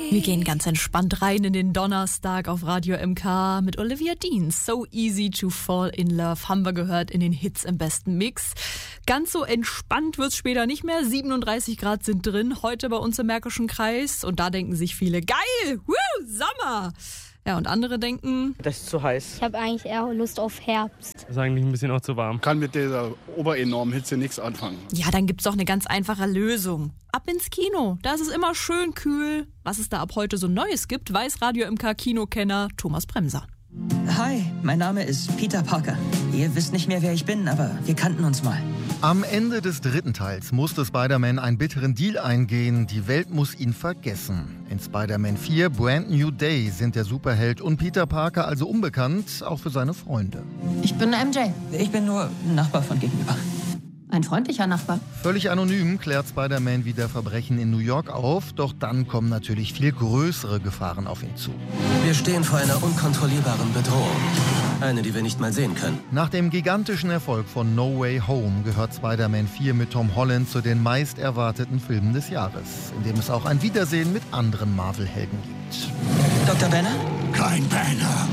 Wir gehen ganz entspannt rein in den Donnerstag auf Radio MK mit Olivia Dean. So Easy to Fall in Love haben wir gehört in den Hits im besten Mix. Ganz so entspannt wird's später nicht mehr. 37 Grad sind drin, heute bei uns im Märkischen Kreis. Und da denken sich viele, geil, Sommer. Ja, und andere denken, das ist zu heiß. Ich habe eigentlich eher Lust auf Herbst. Das ist eigentlich ein bisschen auch zu warm. Kann mit dieser oberenormen Hitze nichts anfangen. ja, dann gibt's doch eine ganz einfache Lösung. Ab ins Kino, da ist es immer schön kühl. Was es da ab heute so Neues gibt, weiß Radio MK Kinokenner Thomas Bremser. Hi, mein Name ist Peter Parker. Ihr wisst nicht mehr, wer ich bin, aber wir kannten uns mal. Am Ende des dritten Teils musste Spider-Man einen bitteren Deal eingehen. Die Welt muss ihn vergessen. In Spider-Man 4 Brand New Day sind der Superheld und Peter Parker also unbekannt, auch für seine Freunde. Ich bin MJ. Ich bin nur Nachbar von gegenüber. Ein freundlicher Nachbar. Völlig anonym klärt Spider-Man wieder Verbrechen in New York auf, doch dann kommen natürlich viel größere Gefahren auf ihn zu. Wir stehen vor einer unkontrollierbaren Bedrohung. Eine, die wir nicht mal sehen können. Nach dem gigantischen Erfolg von No Way Home gehört Spider-Man 4 mit Tom Holland zu den meist erwarteten Filmen des Jahres, in dem es auch ein Wiedersehen mit anderen Marvel-Helden gibt. Dr. Banner? Kein Banner,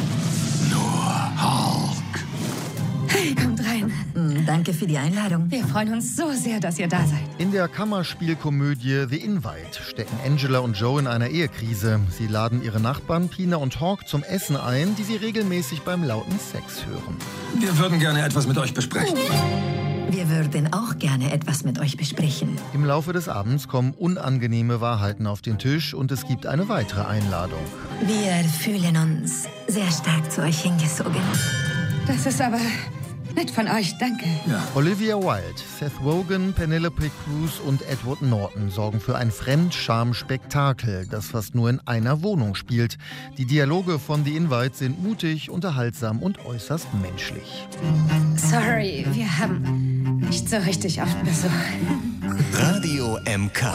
nur Hulk. Hey, kommt rein. Danke für die Einladung. Wir freuen uns so sehr, dass ihr da seid. In der Kammerspielkomödie The Invite stecken Angela und Joe in einer Ehekrise. Sie laden ihre Nachbarn Pina und Hawk zum Essen ein, die sie regelmäßig beim lauten Sex hören. Wir würden gerne etwas mit euch besprechen. Wir würden auch gerne etwas mit euch besprechen. Im Laufe des Abends kommen unangenehme Wahrheiten auf den Tisch und es gibt eine weitere Einladung. Wir fühlen uns sehr stark zu euch hingezogen. Das ist aber nett von euch, danke. Ja. Olivia Wilde, Seth Rogen, Penelope Cruz und Edward Norton sorgen für ein Fremdscham-Spektakel, das fast nur in einer Wohnung spielt. Die Dialoge von The Invite sind mutig, unterhaltsam und äußerst menschlich. Sorry, wir haben nicht so richtig oft Besuch. Radio MK.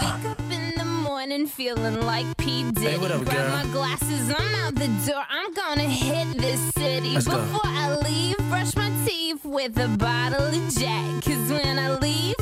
Feeling like P. Diddy. Hey, what up, Grab girl? my glasses, I'm out the door. I'm gonna hit this city. Let's go. Before I leave, brush my teeth with a bottle of Jack. 'Cause when I leave,